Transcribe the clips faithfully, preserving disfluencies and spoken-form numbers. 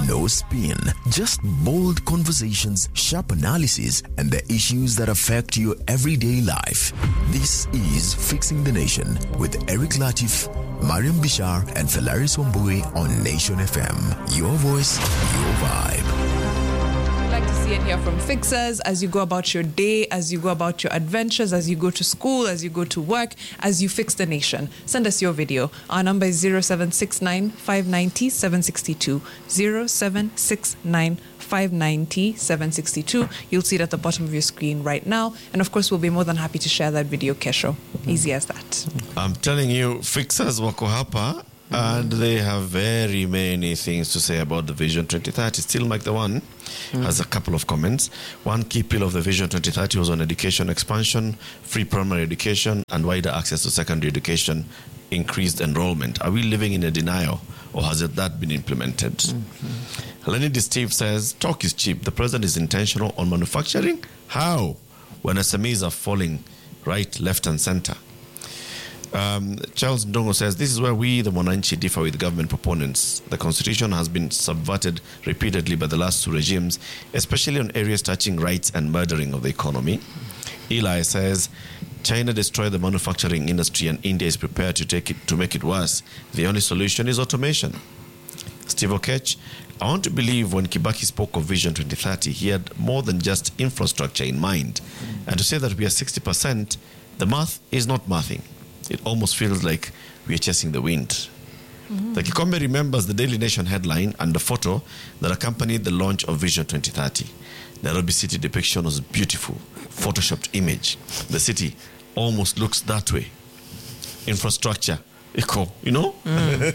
No spin, just bold conversations, sharp analysis, and the issues that affect your everyday life. This is Fixing the Nation with Eric Latif, Mariam Bishar, and Felaris Wambui on Nation F M. Your voice, your vibe. Like to see and hear from fixers as you go about your day, as you go about your adventures, as you go to school, as you go to work, as you fix the nation. Send us your video. Our number is zero seven six nine, five nine zero, seven six two. zero seven six nine, five nine zero, seven six two. You'll see it at the bottom of your screen right now. And of course, we'll be more than happy to share that video, Kesho. Easy as that. I'm telling you, fixers wako hapa. And they have very many things to say about the Vision twenty thirty. Still Mike the One mm. has a couple of comments. One key pillar of the Vision twenty thirty was on education expansion, free primary education, and wider access to secondary education, increased enrollment. Are we living in a denial, or has it that been implemented? Mm-hmm. Lenny D. Steve says, talk is cheap. The president is intentional on manufacturing? How? When S M Es are falling right, left, and center. Um, Charles Ndongo says, this is where we, the Mwananchi, differ with government proponents. The constitution has been subverted repeatedly by the last two regimes, especially on areas touching rights and murdering of the economy. Eli says, China destroyed the manufacturing industry and India is prepared to take it to make it worse. The only solution is automation. Steve Okech, I want to believe when Kibaki spoke of Vision twenty thirty, he had more than just infrastructure in mind. And to say that we are sixty percent, the math is not mathing. It almost feels like we are chasing the wind. Mm-hmm. The Kikombe remembers the Daily Nation headline and the photo that accompanied the launch of Vision twenty thirty. Nairobi city depiction was a beautiful, photoshopped image. The city almost looks that way. Infrastructure, eco, you know? Mm.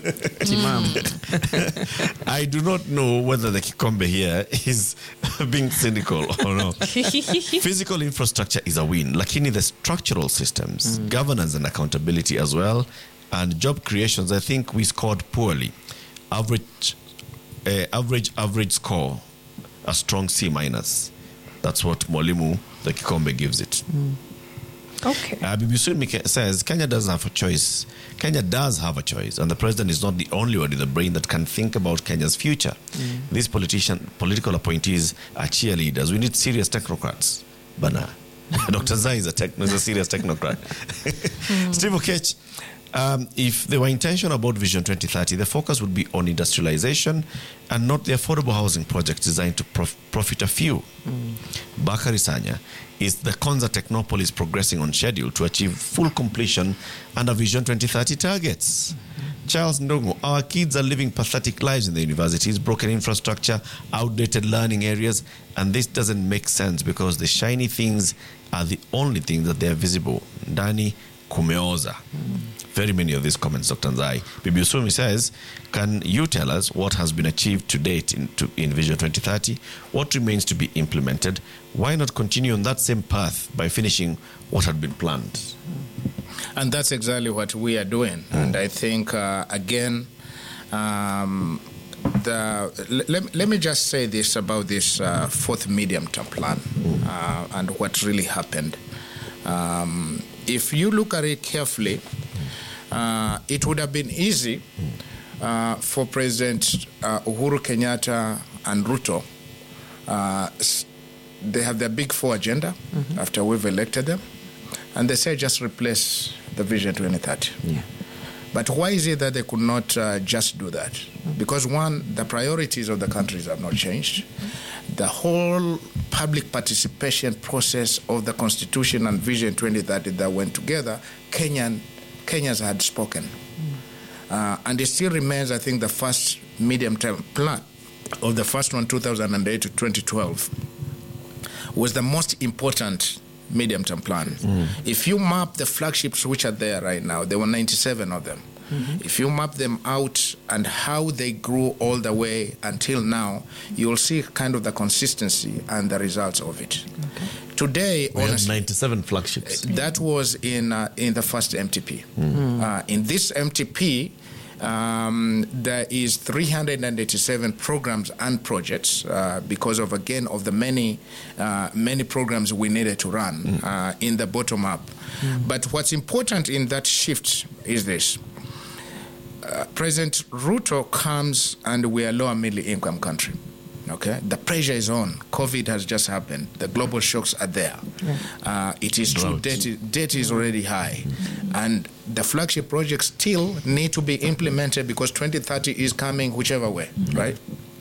mm. I do not know whether the Kikombe here is being cynical or not. Physical infrastructure is a win. Lakini the structural systems, mm. governance and accountability as well, and job creations, I think we scored poorly. Average, uh, average, average score, a strong C minus. That's what Mwalimu, the Kikombe, gives it. Mm. Okay. Uh, B B C says Kenya does have a choice. Kenya does have a choice, and the president is not the only one in the brain that can think about Kenya's future. Mm. These politician, political appointees are cheerleaders. We need serious technocrats. Bana. Doctor Zai is a, tech, is a serious technocrat. mm. Steve Okech, um, if they were intentional about Vision twenty thirty, the focus would be on industrialization and not the affordable housing projects designed to prof- profit a few. Mm. Bakari Sanya, is the Konza Technopolis progressing on schedule to achieve full completion under Vision twenty thirty targets? Mm-hmm. Charles Ndongo, our kids are living pathetic lives in the universities, broken infrastructure, outdated learning areas, and this doesn't make sense because the shiny things are the only things that they are visible. Ndani kumeoza. Mm. Very many of these comments, Doctor Nzai. Bibi Usumi says, can you tell us what has been achieved to date in, to, in Vision twenty thirty? What remains to be implemented? Why not continue on that same path by finishing what had been planned? And that's exactly what we are doing. Mm. And I think, uh, again, um, the let, let me just say this about this uh, fourth medium-term plan mm. uh, and what really happened. Um, if you look at it carefully, uh, it would have been easy uh, for President uh, Uhuru Kenyatta and Ruto. Uh, they have their big four agenda mm-hmm. after we've elected them, and they say just replace the Vision twenty thirty. Yeah. But why is it that they could not uh, just do that? Mm-hmm. Because one, the priorities of the countries have not changed. Mm-hmm. The whole public participation process of the Constitution and Vision twenty thirty that went together, Kenyan, Kenyans had spoken. Mm-hmm. Uh, and it still remains, I think, the first medium-term plan of the first one, two thousand eight to twenty twelve, was the most important medium-term plan. Mm. If you map the flagships which are there right now, there were ninety-seven of them. Mm-hmm. If you map them out and how they grew all the way until now, you'll see kind of the consistency and the results of it. Okay. Today, we honestly, have ninety-seven flagships. That was in uh, in the first M T P. Mm. Uh, in this M T P, Um, there is three hundred eighty-seven programs and projects uh, because of, again, of the many uh, many programs we needed to run mm. uh, in the bottom up. Mm. But what's important in that shift is this. uh, President Ruto comes and we are lower middle income country. Okay, the pressure is on. COVID has just happened. The global shocks are there. Yeah. Uh, it is true. Debt, debt is already high, mm-hmm. and the flagship projects still need to be implemented because twenty thirty is coming whichever way, mm-hmm. right?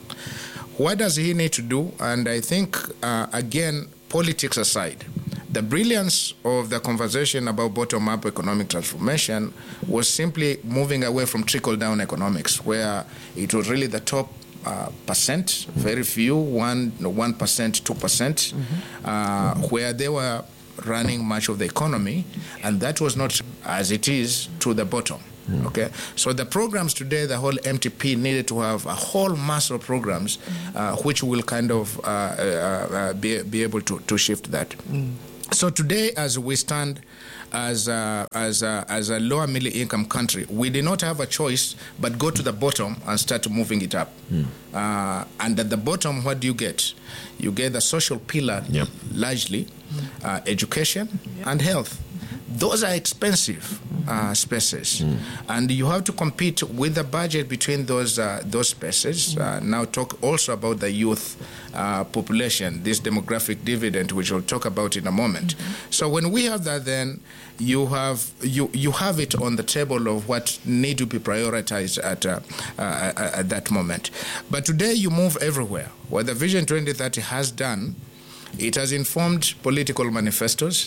What does he need to do? And I think uh, again, politics aside, the brilliance of the conversation about bottom-up economic transformation was simply moving away from trickle-down economics, where it was really the top Uh, percent, very few, one, one percent, two percent, mm-hmm. uh, where they were running much of the economy, and that was not as it is to the bottom. Mm. Okay, so the programs today, the whole M T P needed to have a whole mass of programs, uh, which will kind of uh, uh, uh, be be able to to shift that. Mm. So today, as we stand, as a, as a, as a lower middle income country, we did not have a choice but go to the bottom and start moving it up. Mm. Uh, and at the bottom, what do you get? You get the social pillar, yep. largely, uh, education yep. and health. Those are expensive uh, spaces, mm. and you have to compete with the budget between those uh, those spaces. Uh, now, talk also about the youth uh, population, this demographic dividend, which we'll talk about in a moment. Mm-hmm. So, when we have that, then you have you you have it on the table of what need to be prioritized at uh, uh, at that moment. But today, you move everywhere. What the Vision twenty thirty has done, it has informed political manifestos.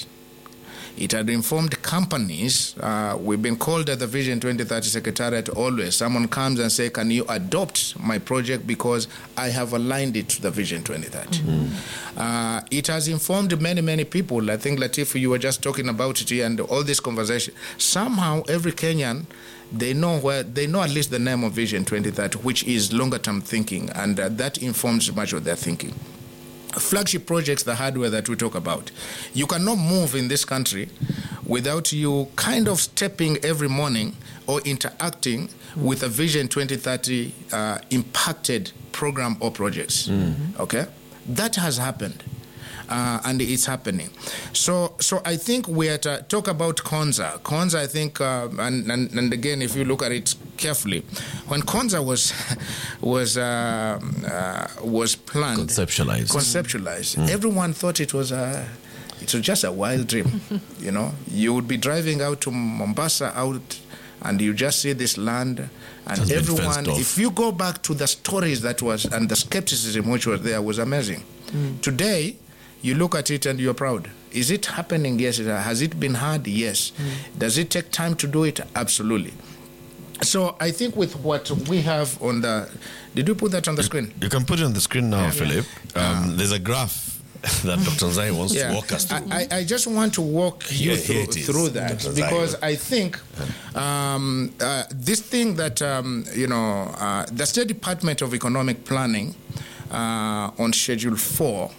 It had informed companies. Uh, we've been called at the Vision twenty thirty Secretariat always. Someone comes and say, can you adopt my project because I have aligned it to the Vision twenty thirty. Mm-hmm. Uh, it has informed many, many people. I think, Latif, you were just talking about it here and all this conversation. Somehow, every Kenyan, they know where they know at least the name of Vision twenty thirty, which is longer-term thinking, and uh, that informs much of their thinking. Flagship projects, the hardware that we talk about. You cannot move in this country without you kind of stepping every morning or interacting mm-hmm. with a Vision twenty thirty uh, impacted program or projects. Mm-hmm. Okay? That has happened. Uh, and it's happening. So so I think we are to talk about Konza. Konza, I think, uh, and, and, and again, if you look at it carefully, when Konza was was uh, uh, was planned, conceptualized, conceptualized, mm. everyone thought it was a it was just a wild dream. You know, you would be driving out to Mombasa out, and you just see this land, and everyone. If you go back to the stories that was and the skepticism which was there was amazing. Mm. Today, you look at it and you're proud. Is it happening? Yes. Has it been hard? Yes. Mm. Does it take time to do it? Absolutely. So I think with what we have on the... Did you put that on the screen? You can put it on the screen now, yeah. Philip. Um, uh, there's a graph that Doctor Nzai wants yeah. to walk us through. I, I just want to walk you yeah, through, through that because I think um, uh, this thing that, um, you know, uh, the State Department of Economic Planning uh, on Schedule four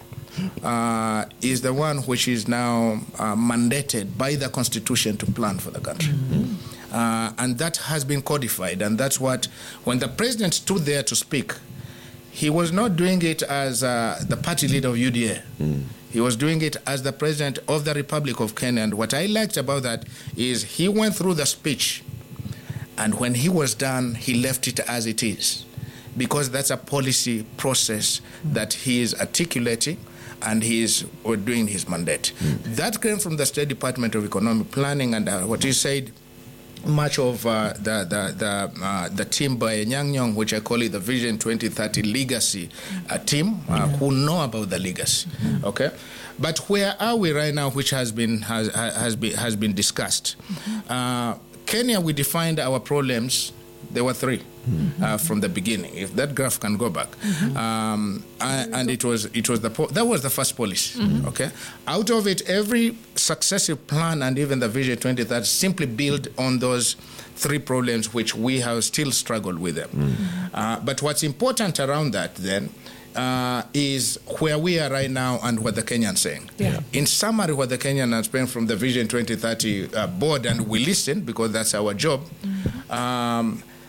Uh, is the one which is now uh, mandated by the Constitution to plan for the country. Mm-hmm. Uh, and that has been codified. And that's what, when the president stood there to speak, he was not doing it as uh, the party leader of U D A. Mm. He was doing it as the president of the Republic of Kenya. And what I liked about that is he went through the speech, and when he was done, he left it as it is, because that's a policy process that he is articulating, and he is doing his mandate. Mm. That came from the State Department of Economic Planning, and uh, what he said, much of uh, the the the, uh, the team by Nyang Nyong, which I call it the Vision twenty thirty Legacy uh, team, uh, yeah. who know about the legacy. Mm-hmm. Okay, but where are we right now, which has been has has been has been discussed? Mm-hmm. Uh, Kenya, we defined our problems. There were three mm-hmm. uh, from the beginning. If that graph can go back, mm-hmm. um, I, and it was it was the po- that was the first policy. Mm-hmm. Okay, out of it, every successive plan and even the Vision twenty thirty simply build on those three problems which we have still struggled with them. Mm-hmm. Uh, but what's important around that then uh, is where we are right now and what the Kenyans saying. Yeah. In summary, what the Kenyans are saying from the Vision twenty thirty uh, board, and we listen because that's our job. Mm-hmm. Um,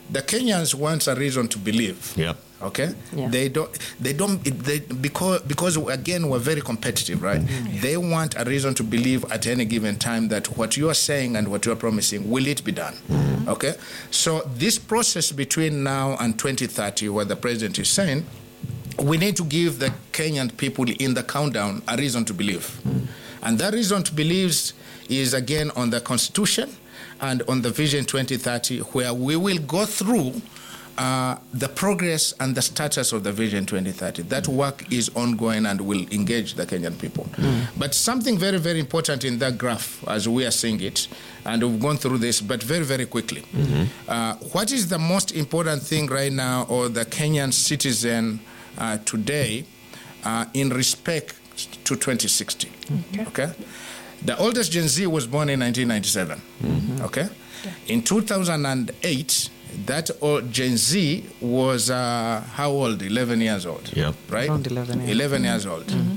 the Kenyans want a reason to believe. Yep. Okay. Yeah. They don't. They don't. They because because again we're very competitive, right? Mm-hmm. They want a reason to believe at any given time that what you are saying and what you are promising, will it be done? Mm-hmm. Okay. So this process between now and twenty thirty, what the president is saying, we need to give the Kenyan people in the countdown a reason to believe, mm-hmm. and that reason to believe is again on the Constitution and on the Vision twenty thirty, where we will go through Uh, the progress and the status of the Vision twenty thirty. That work is ongoing and will engage the Kenyan people. Mm. But something very, very important in that graph, as we are seeing it, and we've gone through this, but very, very quickly. Mm-hmm. Uh, what is the most important thing right now, or the Kenyan citizen uh, today, uh, in respect to twenty sixty? Okay. okay? The oldest Gen Z was born in nineteen ninety-seven. Mm-hmm. Okay? In two thousand eight, that old Gen Z was uh, how old? eleven years old. Yep. Right? Around eleven. Yeah. eleven years old. Mm-hmm.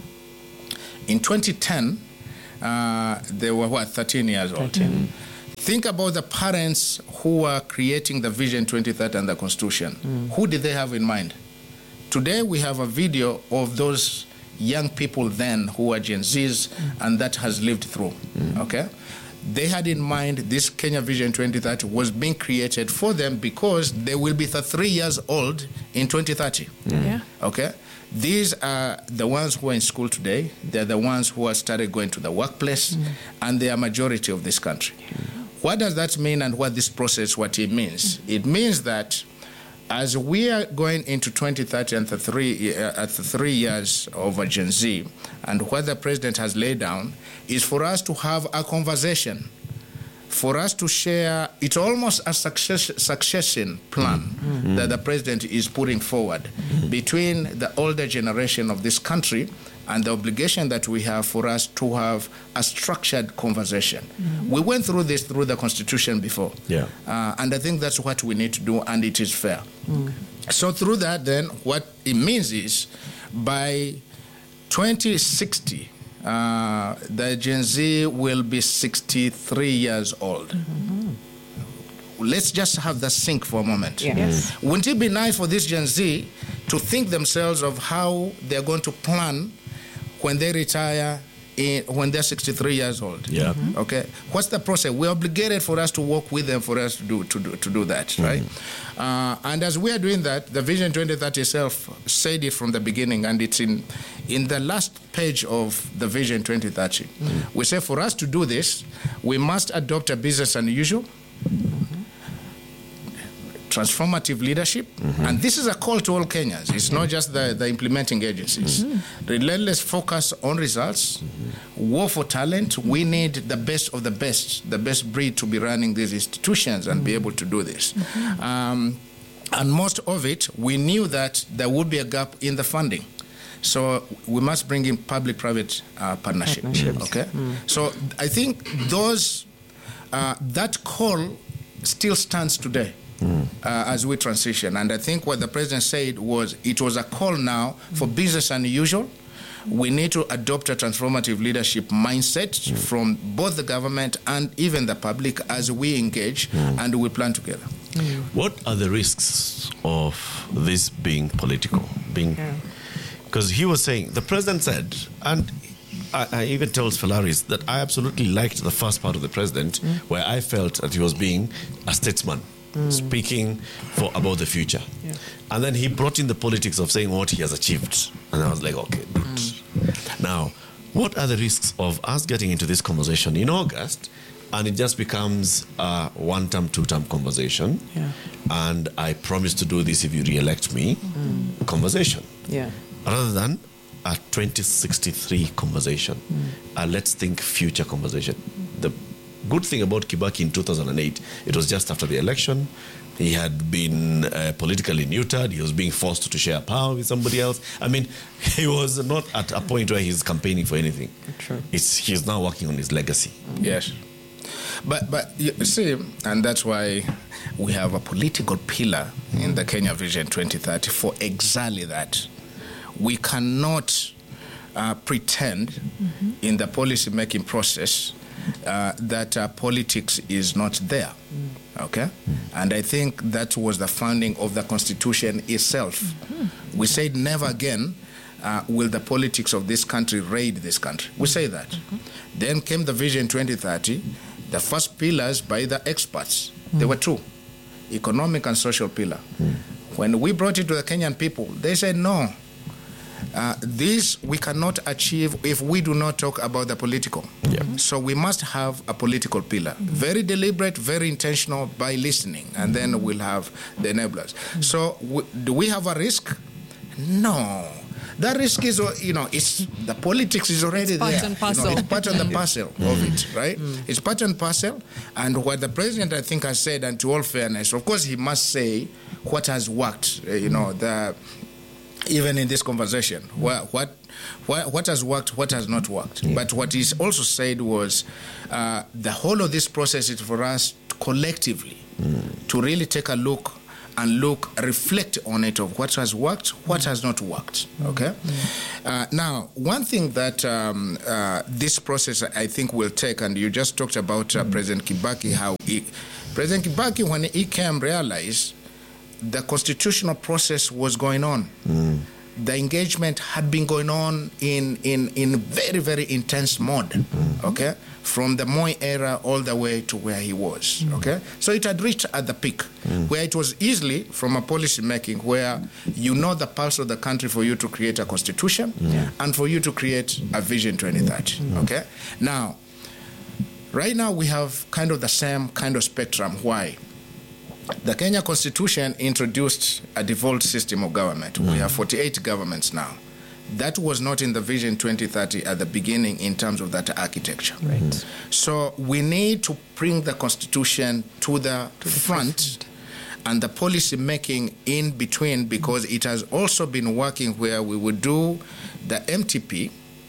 In twenty ten, uh, they were what? thirteen years old. thirteen. Mm-hmm. Think about the parents who were creating the Vision twenty thirty and the Constitution. Mm. Who did they have in mind? Today we have a video of those young people then who were Gen Zs, mm. and that has lived through. Mm. Okay? They had in mind this Kenya Vision twenty thirty was being created for them because they will be thirty-three years old in twenty thirty. Mm. Yeah. Okay? These are the ones who are in school today. They're the ones who have started going to the workplace, mm. and they are majority of this country. Mm. What does that mean, and what this process, what it means? Mm. It means that as we are going into twenty thirty and the three, uh, the three years of a Gen Z, and what the president has laid down is for us to have a conversation, for us to share. It's almost a success, succession plan mm-hmm. that the president is putting forward mm-hmm. between the older generation of this country and the obligation that we have for us to have a structured conversation. Mm-hmm. We went through this through the Constitution before. Yeah. Uh, and I think that's what we need to do, and it is fair. Mm. So through that, then, what it means is by twenty sixty, uh, the Gen Z will be sixty-three years old. Mm-hmm. Let's just have that sink for a moment. Yes. Mm. Wouldn't it be nice for this Gen Z to think themselves of how they're going to plan when they retire, in, when they're sixty-three years old? Yeah. Mm-hmm. Okay. What's the process? We're obligated for us to work with them, for us to do to do, to do that, mm-hmm. right? Uh, and as we are doing that, the Vision twenty thirty itself said it from the beginning, and it's in in the last page of the Vision twenty thirty. Mm-hmm. We say for us to do this, we must adopt a business unusual, transformative leadership, mm-hmm. and this is a call to all Kenyans. It's not just the, the implementing agencies. Mm-hmm. Relentless focus on results, mm-hmm. war for talent. We need the best of the best, the best breed to be running these institutions and mm-hmm. be able to do this. Mm-hmm. Um, and most of it, we knew that there would be a gap in the funding. So we must bring in public-private uh, partnership. Okay. Mm. So I think those uh, that call still stands today. Mm. Uh, as we transition. And I think what the president said was it was a call now for mm. business unusual. We need to adopt a transformative leadership mindset mm. from both the government and even the public as we engage mm. and we plan together. Mm. What are the risks of this being political? Being, because yeah. he was saying, the president said, and I, I even told Falaris that I absolutely liked the first part of the president mm. where I felt that he was being a statesman. Mm. Speaking for about the future, yeah. and then he brought in the politics of saying what he has achieved, and I was like, okay, good. Mm. Now, what are the risks of us getting into this conversation in August, and it just becomes a one-term, two-term conversation, yeah. and I promise to do this if you re-elect me, mm. conversation, yeah. rather than a twenty sixty-three conversation, mm. uh, let's think future conversation. The good thing about Kibaki in two thousand eight, it was just after the election. He had been uh, politically neutered. He was being forced to share power with somebody else. I mean, he was not at a point where he's campaigning for anything. True. It's, he's now working on his legacy. Yes. But, but you see, and that's why we have a political pillar in the Kenya Vision twenty thirty for exactly that. We cannot uh, pretend mm-hmm. in the policy-making process Uh, that uh, politics is not there. Mm. Okay? And I think that was the founding of the Constitution itself. Mm-hmm. We said never again uh, will the politics of this country raid this country. We say that. Mm-hmm. Then came the Vision twenty thirty, the first pillars by the experts. Mm. They were two, economic and social pillar. Mm. When we brought it to the Kenyan people, they said no. Uh, this we cannot achieve if we do not talk about the political. Yeah. So we must have a political pillar. Mm-hmm. Very deliberate, very intentional by listening, and then we'll have the enablers. Mm-hmm. So w- do we have a risk? No. That risk is, you know, it's the politics is already it's part there. And parcel. You know, it's part and the parcel mm. of it, right? Mm. It's part and parcel. And what the president, I think, has said, and to all fairness, of course, he must say what has worked. Uh, you know, the even in this conversation, mm. what, what what what has worked, what has not worked. Yeah. But what he's also said was uh, the whole of this process is for us collectively mm. to really take a look and look, reflect on it of what has worked, what mm. has not worked, okay? Mm. Uh, now, one thing that um, uh, this process I think will take, and you just talked about uh, mm. President Kibaki, how he, President Kibaki, when he came, realized the constitutional process was going on. Mm. The engagement had been going on in, in, in very, very intense mode, mm. okay? From the Moi era all the way to where he was, mm. okay? So it had reached at the peak, mm. where it was easily, from a policy making, where you know the pulse of the country for you to create a constitution mm. and for you to create a Vision twenty thirty, mm. okay? Now, right now we have kind of the same kind of spectrum. Why? The Kenya Constitution introduced a devolved system of government. Mm. We have forty-eight governments now. That was not in the Vision twenty thirty at the beginning in terms of that architecture. Right. Mm. So we need to bring the Constitution to the, to the front present. And the policy making in between, because it has also been working where we would do the M T P.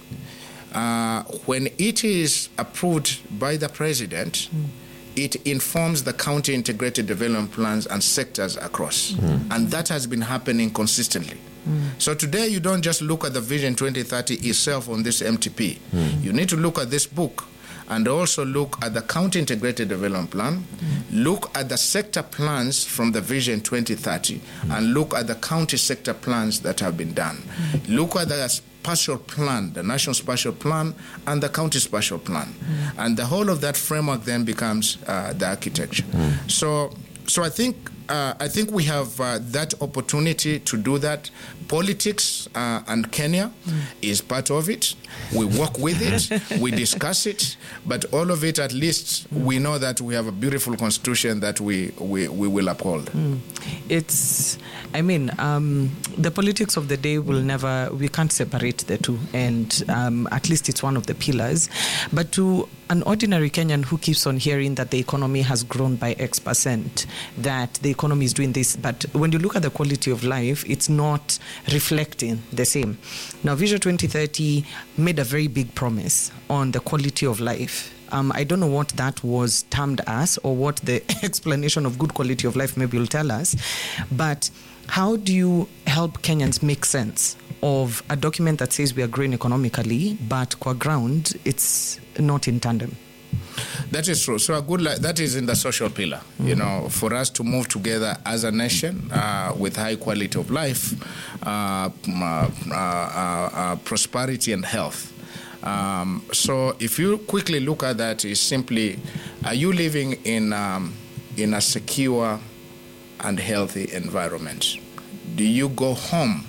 Uh, when it is approved by the president, mm. it informs the county integrated development plans and sectors across. Mm. And that has been happening consistently. Mm. So today you don't just look at the Vision twenty thirty itself on this M T P. Mm. You need to look at this book and also look at the county integrated development plan, mm. look at the sector plans from the Vision twenty thirty, mm. and look at the county sector plans that have been done. Mm. Look at the spatial plan, the national spatial plan and the county spatial plan. Mm. And the whole of that framework then becomes uh, the architecture. Mm. So, so I think uh, I think we have uh, that opportunity to do that. Politics uh, and Kenya mm. is part of it. We work with it, we discuss it, but all of it, at least we know that we have a beautiful constitution that we, we, we will uphold. Mm. It's, I mean, um, the politics of the day will never, we can't separate the two, and um, at least it's one of the pillars. But to an ordinary Kenyan who keeps on hearing that the economy has grown by X percent, that the economy is doing this, but when you look at the quality of life, it's not reflecting the same. Now, Vision twenty thirty made a very big promise on the quality of life. Um, I don't know what that was termed as, or what the explanation of good quality of life maybe will tell us, but how do you help Kenyans make sense of a document that says we are growing economically, but qua ground, it's not in tandem? That is true. So a good li- that is in the social pillar. Mm-hmm. You know, for us to move together as a nation uh, with high quality of life, uh, uh, uh, uh, prosperity and health. Um, so if you quickly look at that, is simply, are you living in um, in a secure and healthy environment? Do you go home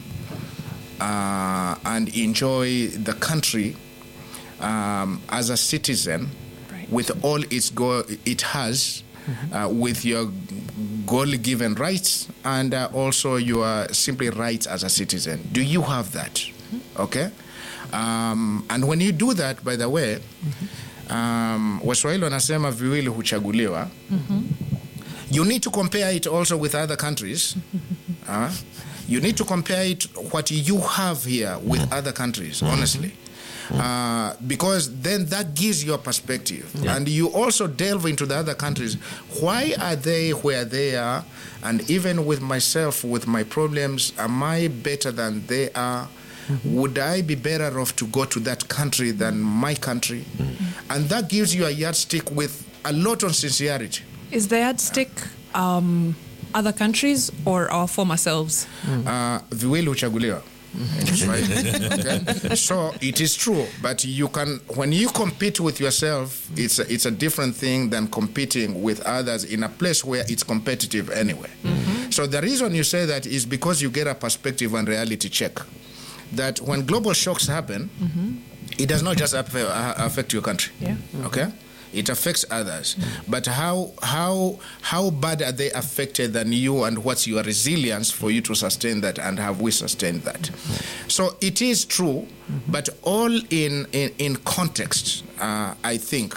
uh, and enjoy the country um, as a citizen? With all its go- it has, mm-hmm. uh, with your goal-given rights and uh, also your simply rights as a citizen. Do you have that? Mm-hmm. Okay? Um, and when you do that, by the way, mm-hmm. um, Waswahili wanasema viwili huchaguliwa. Mm-hmm. You need to compare it also with other countries. Mm-hmm. Uh, you need to compare it, what you have here, with mm-hmm. other countries, mm-hmm. honestly. Uh, because then that gives you a perspective. Yeah. And you also delve into the other countries. Why are they where they are? And even with myself, with my problems, am I better than they are? Mm-hmm. Would I be better off to go to that country than my country? Mm-hmm. And that gives you a yardstick with a lot of sincerity. Is the yardstick um, other countries or our former selves? Uh, viwili huchaguliwa. Right? Okay. So it is true, but you can, when you compete with yourself, it's a, it's a different thing than competing with others in a place where it's competitive anyway. Mm-hmm. So the reason you say that is because you get a perspective and reality check. That when global shocks happen, mm-hmm. it does not just affect your country. Yeah. Okay. It affects others, mm-hmm. but how how how bad are they affected than you, and what's your resilience for you to sustain that, and have we sustained that? Mm-hmm. So it is true, mm-hmm. but all in in, in context. Uh, I think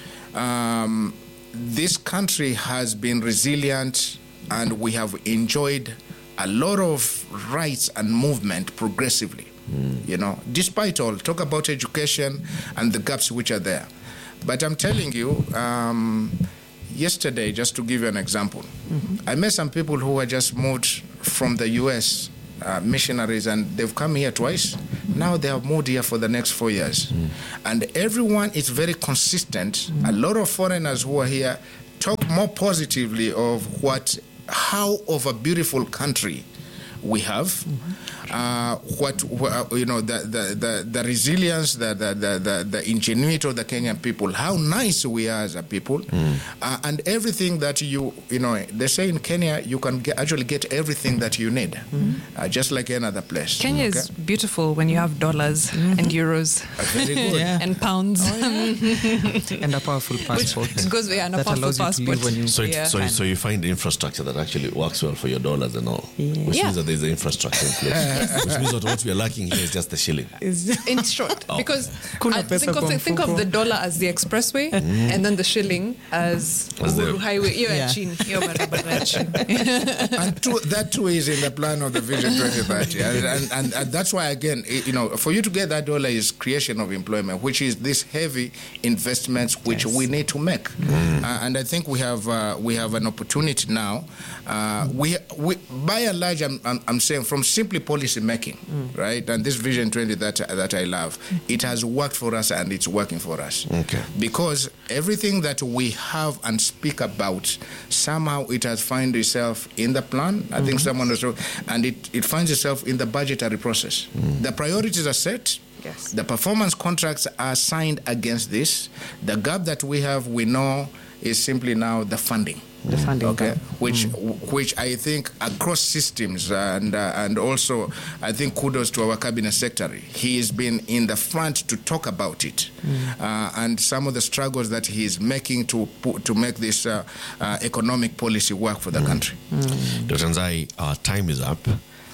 um, this country has been resilient, and we have enjoyed a lot of rights and movement progressively. Mm. You know, despite all, talk about education and the gaps which are there. But I'm telling you, um, yesterday, just to give you an example, mm-hmm. I met some people who had just moved from the U S, uh, missionaries, and they've come here twice. Mm-hmm. Now they have moved here for the next four years. Mm. And everyone is very consistent. Mm. A lot of foreigners who are here talk more positively of what, how of a beautiful country we have, mm-hmm. uh, what, what you know, the the the, the resilience, the, the the the ingenuity of the Kenyan people, how nice we are as a people, mm. uh, and everything that you you know. They say in Kenya you can get, actually get everything that you need, mm. uh, just like any other place. Kenya okay? is beautiful when you have dollars mm-hmm. and euros, uh, very good, yeah. and pounds, oh, yeah. and a powerful passport. Which goes yeah, and a that powerful allows passport. you to live when you So, it, yeah. so, so you find infrastructure that actually works well for your dollars and all, Yeah. which Yeah. means that there's the infrastructure in place, which means that what we are lacking here is just the shilling. In short, Oh. because Kuna I pesa think of, kwa think of mfuko. the dollar as the expressway, and then the shilling as As the- Uhuru highway. Hiyo ya Yeah. chini, hiyo barabara ya chini. And two, that too is in the plan of the Vision twenty thirty, and, and, and, and that's why again, you know, for you to get that dollar is creation of employment, which is this heavy investments which Yes. we need to make, mm. uh, and I think we have uh, we have an opportunity now. Uh, we, we by and large, I'm, I'm, I'm saying from simply policy making, mm. right, and this Vision twenty that that I love, it has worked for us and it's working for us, Okay. because everything that we have and speak about, somehow it has found itself in the plan. I mm-hmm. think someone was, and it, it finds itself in the budgetary process. Mm. The priorities are set. Yes. The performance contracts are signed against this. The gap that we have, we know, is simply now the funding. The funding Okay, gap. which Mm. which I think across systems, and uh, and also I think kudos to our cabinet secretary. He has been in the front to talk about it, mm. uh, and some of the struggles that he is making to put, to make this uh, uh, economic policy work for the mm. country. Mm. Doctor Nzai, our time is up,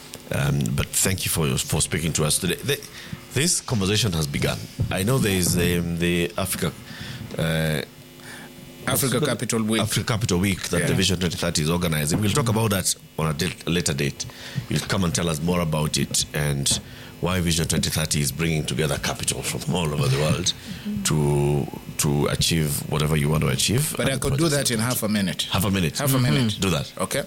um, but thank you for for speaking to us today. The, this conversation has begun. I know there is um, the Africa. Uh, Africa Capital Week. Africa Capital Week that Yeah. the Vision twenty thirty is organizing. We'll talk about that on a, date, a later date. You'll come and tell us more about it and why Vision twenty thirty is bringing together capital from all over the world mm-hmm. to to achieve whatever you want to achieve. But I could do that in half a minute. Half a minute. Half a minute. Do that. Okay.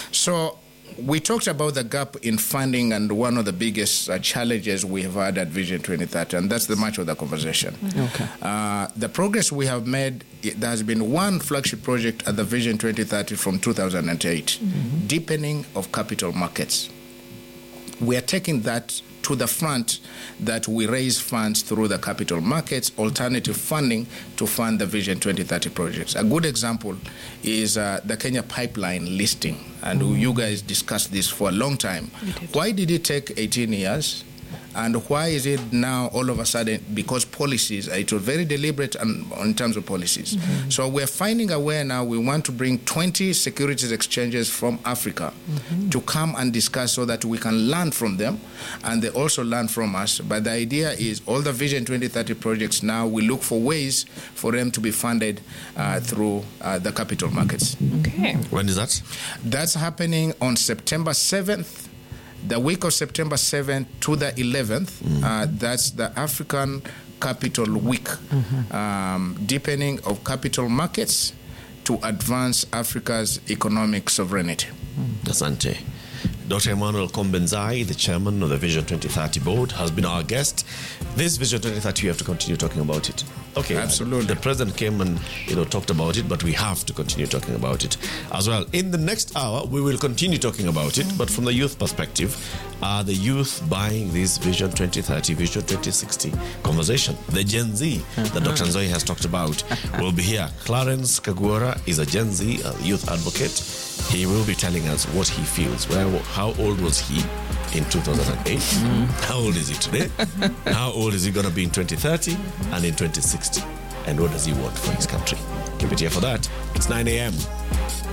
So we talked about the gap in funding, and one of the biggest uh, challenges we have had at Vision twenty thirty, and that's the much of the conversation. Okay. Uh, the progress we have made, it, there has been one flagship project at the Vision twenty thirty from two thousand eight, mm-hmm. deepening of capital markets. We are taking that to the front, that we raise funds through the capital markets, alternative funding to fund the Vision twenty thirty projects. A good example is uh, the Kenya pipeline listing, and mm. you guys discussed this for a long time. Did. Why did it take eighteen years? And why is it now all of a sudden? Because policies, it was very deliberate and, in terms of policies. Mm-hmm. So we're finding a way now, we want to bring twenty securities exchanges from Africa mm-hmm. to come and discuss so that we can learn from them and they also learn from us. But the idea is all the Vision twenty thirty projects now, we look for ways for them to be funded uh, through uh, the capital markets. Okay. When is that? That's happening on September seventh. The week of September seventh to the eleventh, mm. uh, that's the African Capital Week, mm-hmm. um, deepening of capital markets to advance Africa's economic sovereignty. Mm. Asante. Doctor Emmanuel Kombenzai, the chairman of the Vision twenty thirty board, has been our guest. This Vision twenty thirty, we have to continue talking about it. Okay, absolutely. The president came and you know talked about it, but we have to continue talking about it as well. In the next hour, we will continue talking about it, but from the youth perspective, are the youth buying this Vision twenty thirty, Vision twenty sixty conversation? The Gen Z that Doctor Nzoi has talked about will be here. Clarence Kagura is a Gen Z, a youth advocate. He will be telling us what he feels. Where, how old was he in two thousand eight? Mm. How old is he today? How old is he going to be in twenty thirty and in twenty sixty? And what does he want for his country? Keep it here for that. It's nine a.m.